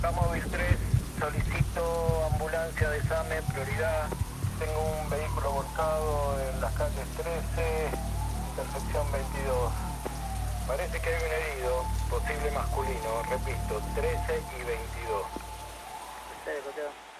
Móvil 3, solicito ambulancia de SAME, prioridad. Tengo un vehículo volcado en las calles 13, intersección 22. Parece que hay un herido, posible masculino, repito, 13 y 22. Está de coteo.